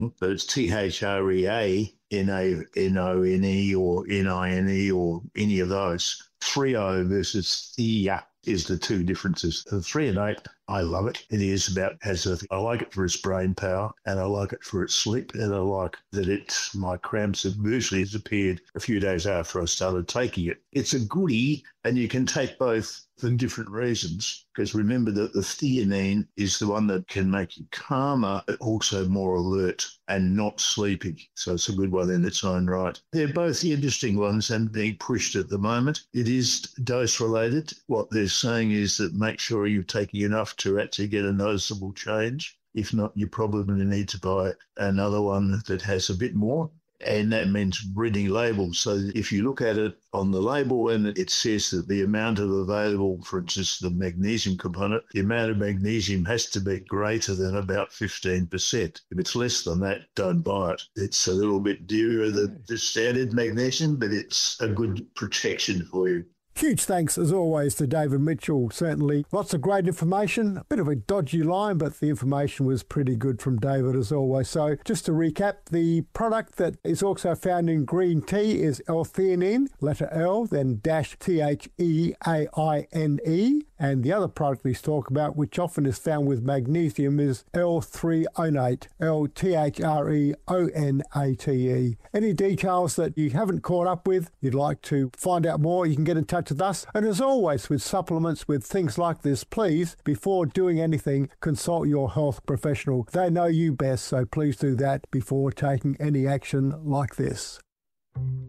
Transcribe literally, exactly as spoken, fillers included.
but it's T H R E A N A N O N E or N I N E or any of those. three O versus Thea is the two differences. The three and eight, I love it. It is about, has a, I like it for its brain power and I like it for its sleep and I like that it's, my cramps have virtually disappeared a few days after I started taking it. It's a goodie and you can take both for different reasons because remember that the theanine is the one that can make you calmer but also more alert and not sleepy. So it's a good one in its own right. They're both interesting ones and being pushed at the moment. It is dose related. What they're saying is that make sure you're taking enough to actually get a noticeable change. If not, you probably need to buy another one that has a bit more. And that means reading labels. So if you look at it on the label and it says that the amount of available, for instance, the magnesium component, the amount of magnesium has to be greater than about fifteen percent. If it's less than that, don't buy it. It's a little bit dearer than the standard magnesium, but it's a good protection for you. Huge thanks, as always, to David Mitchell. Certainly lots of great information. A bit of a dodgy line, but the information was pretty good from David, as always. So just to recap, the product that is also found in green tea is L-theanine, letter L, then dash T H E A I N E. And the other product we talk about, which often is found with magnesium, is L three onate, L T H R E O N A T E. Any details that you haven't caught up with, you'd like to find out more, you can get in touch with us. And as always, with supplements, with things like this, please, before doing anything, consult your health professional. They know you best, so please do that before taking any action like this.